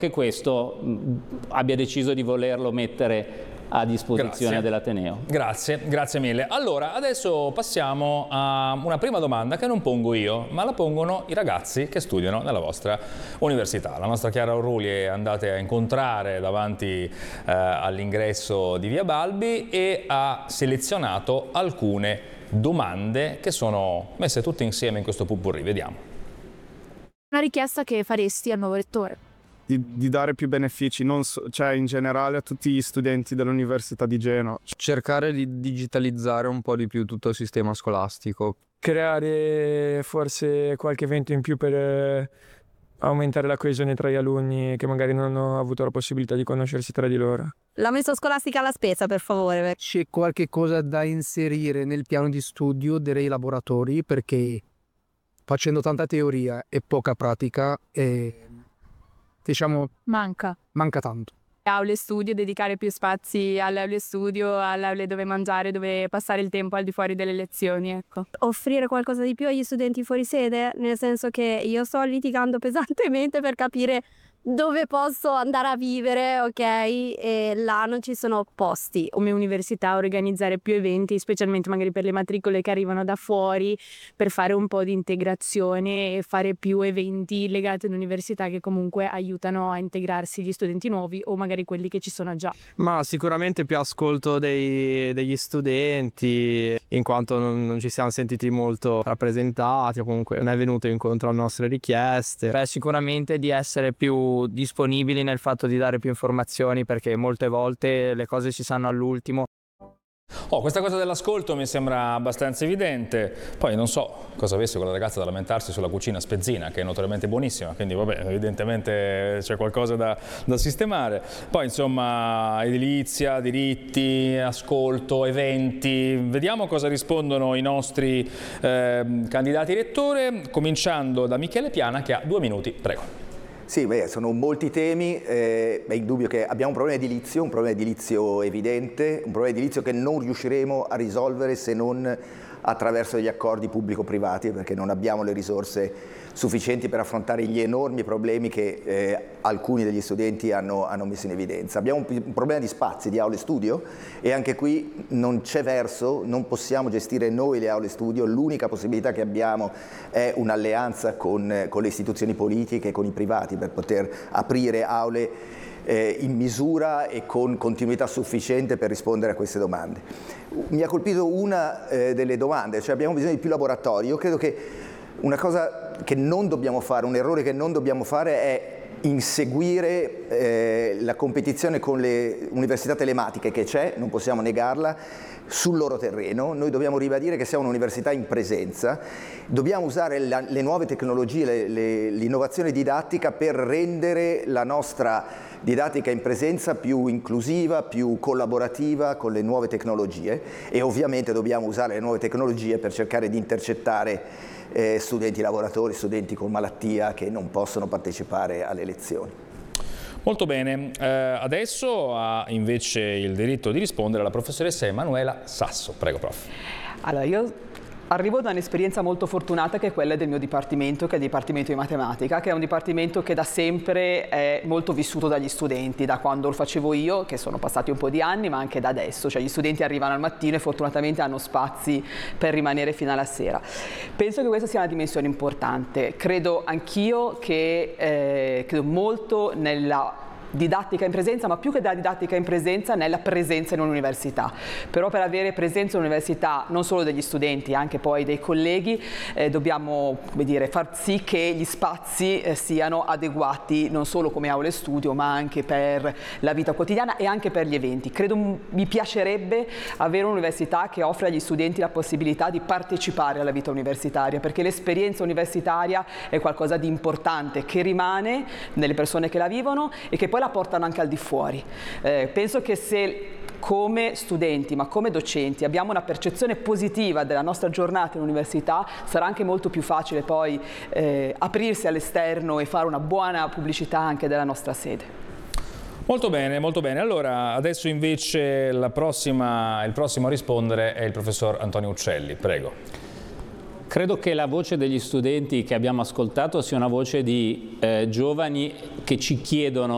che questo abbia deciso di volerlo mettere a disposizione dell'Ateneo. Grazie mille. Allora, adesso passiamo a una prima domanda che non pongo io, ma la pongono i ragazzi che studiano nella vostra università. La nostra Chiara Orruli andate a incontrare davanti all'ingresso di Via Balbi e ha selezionato alcune domande che sono messe tutte insieme in questo potpourri. Vediamo. Una richiesta che faresti al nuovo rettore? Di dare più benefici, cioè in generale a tutti gli studenti dell'Università di Genova. Cercare di digitalizzare un po' di più tutto il sistema scolastico. Creare forse qualche evento in più per aumentare la coesione tra gli alunni che magari non hanno avuto la possibilità di conoscersi tra di loro. La mensa scolastica alla spesa, per favore. C'è qualche cosa da inserire nel piano di studio dei laboratori, perché facendo tanta teoria e poca pratica diciamo manca tanto. Aule studio, dedicare più spazi alle aule studio, alle aule dove mangiare, dove passare il tempo al di fuori delle lezioni, ecco. Offrire qualcosa di più agli studenti fuori sede, nel senso che io sto litigando pesantemente per capire dove posso andare a vivere, ok? E là non ci sono posti. Come università organizzare più eventi, specialmente magari per le matricole che arrivano da fuori, per fare un po' di integrazione e fare più eventi legati all'università che comunque aiutano a integrarsi gli studenti nuovi o magari quelli che ci sono già. Ma sicuramente più ascolto degli studenti, in quanto non ci siamo sentiti molto rappresentati o comunque non è venuto incontro alle nostre richieste. Beh, sicuramente di essere più disponibili nel fatto di dare più informazioni, perché molte volte le cose si sanno all'ultimo. Questa cosa dell'ascolto mi sembra abbastanza evidente. Poi non so cosa avesse quella ragazza da lamentarsi sulla cucina spezzina, che è notoriamente buonissima, quindi vabbè, evidentemente c'è qualcosa da sistemare. Poi insomma, edilizia, diritti, ascolto, eventi. Vediamo cosa rispondono i nostri candidati rettore, cominciando da Michele Piana che ha 2 minuti, prego. Sì, sono molti temi, è indubbio che abbiamo un problema edilizio evidente, un problema edilizio che non riusciremo a risolvere se non attraverso degli accordi pubblico-privati, perché non abbiamo le risorse sufficienti per affrontare gli enormi problemi che alcuni degli studenti hanno messo in evidenza. Abbiamo un problema di spazi, di aule studio, e anche qui non c'è verso, non possiamo gestire noi le aule studio, l'unica possibilità che abbiamo è un'alleanza con le istituzioni politiche e con i privati per poter aprire aule in misura e con continuità sufficiente per rispondere a queste domande. Mi ha colpito una delle domande, cioè abbiamo bisogno di più laboratori. Io credo che una cosa che non dobbiamo fare, un errore che non dobbiamo fare è inseguire la competizione con le università telematiche che c'è, non possiamo negarla, sul loro terreno. Noi dobbiamo ribadire che siamo un'università in presenza, dobbiamo usare le nuove tecnologie, l'innovazione didattica per rendere la nostra didattica in presenza più inclusiva, più collaborativa con le nuove tecnologie, e ovviamente dobbiamo usare le nuove tecnologie per cercare di intercettare studenti lavoratori, studenti con malattia che non possono partecipare alle lezioni. Molto bene, adesso ha invece il diritto di rispondere la professoressa Emanuela Sasso. Prego, prof. Allora, io arrivo da un'esperienza molto fortunata che è quella del mio dipartimento, che è il Dipartimento di Matematica, che è un dipartimento che da sempre è molto vissuto dagli studenti, da quando lo facevo io, che sono passati un po' di anni, ma anche da adesso. Cioè gli studenti arrivano al mattino e fortunatamente hanno spazi per rimanere fino alla sera. Penso che questa sia una dimensione importante. Credo anch'io che credo molto nella didattica in presenza, ma più che della didattica in presenza, nella presenza in un'università. Però per avere presenza in un'università non solo degli studenti, anche poi dei colleghi, dobbiamo, come dire, far sì che gli spazi siano adeguati non solo come aule studio, ma anche per la vita quotidiana e anche per gli eventi. Credo mi piacerebbe avere un'università che offre agli studenti la possibilità di partecipare alla vita universitaria, perché l'esperienza universitaria è qualcosa di importante che rimane nelle persone che la vivono e che poi la portano anche al di fuori. Penso che se come studenti, ma come docenti, abbiamo una percezione positiva della nostra giornata in università, sarà anche molto più facile poi aprirsi all'esterno e fare una buona pubblicità anche della nostra sede. Molto bene, molto bene. Allora, adesso invece il prossimo a rispondere è il professor Antonio Uccelli. Prego. Credo che la voce degli studenti che abbiamo ascoltato sia una voce di giovani che ci chiedono